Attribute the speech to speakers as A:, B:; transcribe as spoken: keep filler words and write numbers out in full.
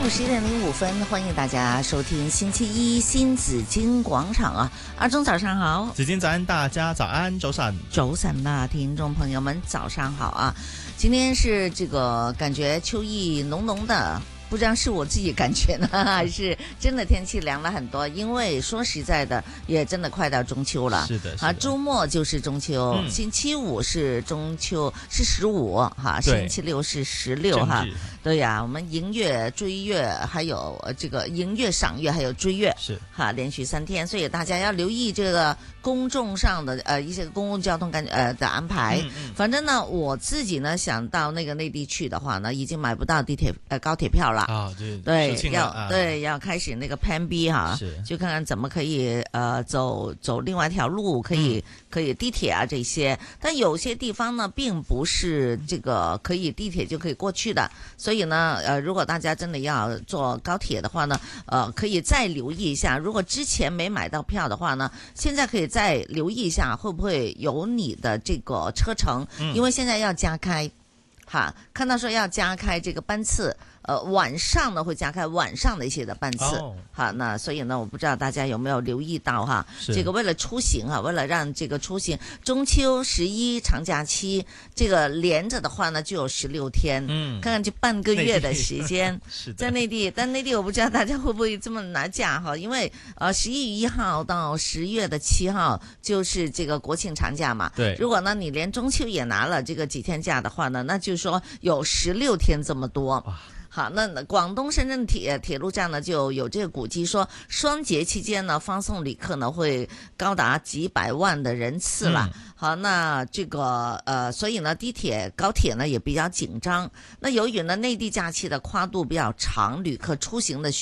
A: 午十一點零五分，歡迎大家收聽星期一新紫荊廣場啊！阿忠早上好，
B: 紫荊早安，大家早安，早晨，
A: 早晨啦，聽眾朋友們早上好啊！今天是這個感覺秋意濃濃的。不知道是我自己感覺呢，還是真的天氣涼了很多？因為說實在的，也真的快到中秋了。
B: 是的，是的
A: 啊，周末就是中秋，嗯、星期五是中秋，是十五哈，星期六是十六哈。對呀、啊，我們迎月、追月，還有這個迎月、賞月，還有追月，
B: 是
A: 哈，連續三天，所以大家要留意這個公眾上的呃一些公共交通感呃的安排。嗯嗯、反正呢，我自己呢想到那個內地去的話呢，已經買不到地鐵呃高鐵票了。
B: 啊，對，
A: 對，要、
B: 啊、
A: 對要開始那個 Plan B 哈，就看看怎麼可以呃走走另外一條路，可以、嗯、可以地鐵啊這些。但有些地方呢，並不是這個可以地鐵就可以過去的，所以呢，呃，如果大家真的要坐高鐵的話呢，呃，可以再留意一下。如果之前沒買到票的話呢，現在可以再留意一下，會不會有你的這個車程？嗯、因為現在要加開，哈，看到說要加開這個班次。呃，晚上呢會加開晚上的一些的班次，哦、好，那所以呢，我不知道大家有沒有留意到哈，這個為了出行哈，為了讓這個出行，中秋十一長假期這個連着的話呢，就有十六天，嗯，看看就半個月的時間，在內地，但內地我不知道大家會不會這麼拿假哈，因為呃十一月一號到十月的七號就是這個國慶長假嘛，對，如果呢你連中秋也拿了這個幾天假的話呢，那就是說有十六天這麼多。好，那廣東深圳鐵鐵路站呢就有這個估計說，雙節期間呢放送旅客呢會高達幾百萬的人次了。嗯、好，那這個呃，所以呢地鐵高鐵呢也比較緊張。那由於呢內地假期的跨度比較長，旅客出行的